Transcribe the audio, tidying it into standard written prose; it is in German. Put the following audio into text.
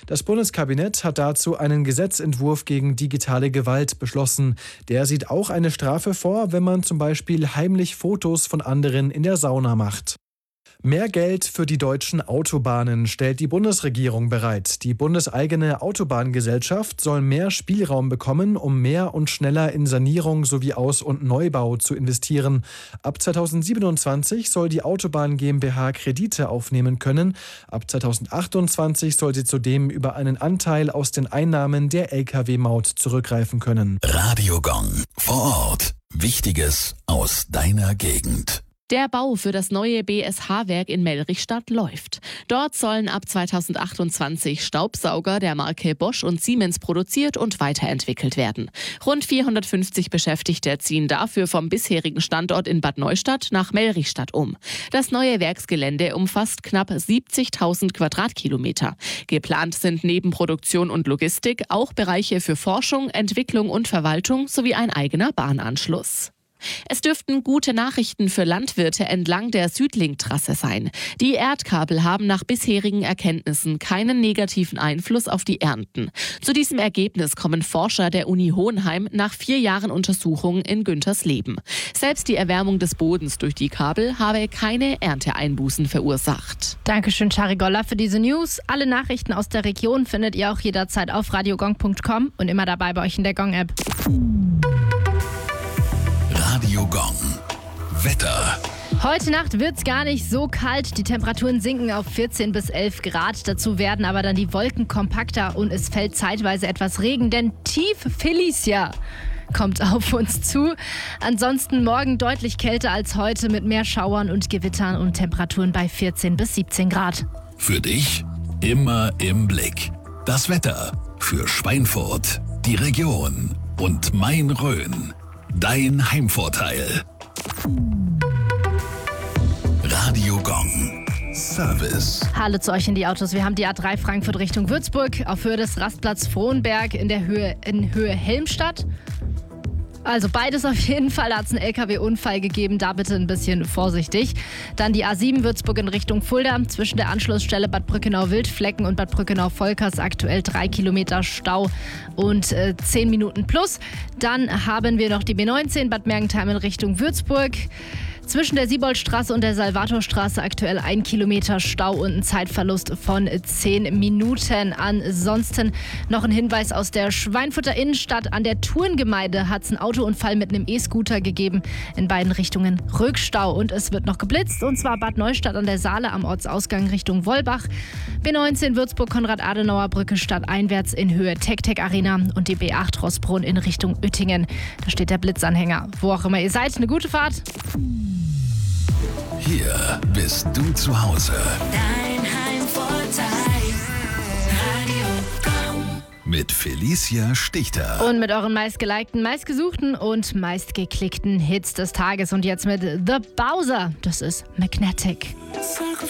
Das Bundeskabinett hat dazu einen Gesetzentwurf gegen digitale Gewalt beschlossen. Der sieht auch eine Strafe vor, wenn man zum Beispiel heimlich Fotos von anderen in der Sauna macht. Mehr Geld für die deutschen Autobahnen stellt die Bundesregierung bereit. Die bundeseigene Autobahngesellschaft soll mehr Spielraum bekommen, um mehr und schneller in Sanierung sowie Aus- und Neubau zu investieren. Ab 2027 soll die Autobahn GmbH Kredite aufnehmen können. Ab 2028 soll sie zudem über einen Anteil aus den Einnahmen der Lkw-Maut zurückgreifen können. Radio Gong. Vor Ort. Wichtiges aus deiner Gegend. Der Bau für das neue BSH-Werk in Mellrichstadt läuft. Dort sollen ab 2028 Staubsauger der Marke Bosch und Siemens produziert und weiterentwickelt werden. Rund 450 Beschäftigte ziehen dafür vom bisherigen Standort in Bad Neustadt nach Mellrichstadt um. Das neue Werksgelände umfasst knapp 70.000 Quadratkilometer. Geplant sind neben Produktion und Logistik auch Bereiche für Forschung, Entwicklung und Verwaltung sowie ein eigener Bahnanschluss. Es dürften gute Nachrichten für Landwirte entlang der Südlink-Trasse sein. Die Erdkabel haben nach bisherigen Erkenntnissen keinen negativen Einfluss auf die Ernten. Zu diesem Ergebnis kommen Forscher der Uni Hohenheim nach 4 Jahren Untersuchungen in Güntersleben. Selbst die Erwärmung des Bodens durch die Kabel habe keine Ernteeinbußen verursacht. Dankeschön, Shari Goller, für diese News. Alle Nachrichten aus der Region findet ihr auch jederzeit auf radiogong.com und immer dabei bei euch in der Gong-App. Radio Gong. Wetter. Heute Nacht wird's gar nicht so kalt. Die Temperaturen sinken auf 14 bis 11 Grad. Dazu werden aber dann die Wolken kompakter und es fällt zeitweise etwas Regen, denn Tief Felicia kommt auf uns zu. Ansonsten morgen deutlich kälter als heute mit mehr Schauern und Gewittern und Temperaturen bei 14 bis 17 Grad. Für dich immer im Blick. Das Wetter für Schweinfurt, die Region und Main-Rhön. Dein Heimvorteil. Radio Gong. Service. Hallo zu euch in die Autos. Wir haben die A3 Frankfurt Richtung Würzburg auf Höhe des Rastplatz Frohnberg in Höhe Helmstadt. Also beides auf jeden Fall, da hat es einen LKW-Unfall gegeben, da bitte ein bisschen vorsichtig. Dann die A7 Würzburg in Richtung Fulda, zwischen der Anschlussstelle Bad Brückenau-Wildflecken und Bad Brückenau-Volkers aktuell 3 Kilometer Stau und 10 Minuten plus. Dann haben wir noch die B19 Bad Mergentheim in Richtung Würzburg. Zwischen der Sieboldstraße und der Salvatorstraße aktuell 1 Kilometer Stau und ein Zeitverlust von 10 Minuten. Ansonsten noch ein Hinweis aus der Schweinfurter Innenstadt. An der Turngemeinde hat es einen Autounfall mit einem E-Scooter gegeben. In beiden Richtungen Rückstau und es wird noch geblitzt. Und zwar Bad Neustadt an der Saale am Ortsausgang Richtung Wollbach. B19 Würzburg Konrad-Adenauer-Brücke stadteinwärts in Höhe Tec-Tec Arena und die B8 Rossbrunn in Richtung Uettingen. Da steht der Blitzanhänger. Wo auch immer ihr seid, eine gute Fahrt. Hier bist du zu Hause. Dein Heimvorteil. Radio Gong. Mit Felicia Stichter. Und mit euren meistgelikten, meistgesuchten und meistgeklickten Hits des Tages. Und jetzt mit The Bowser. Das ist Magnetic.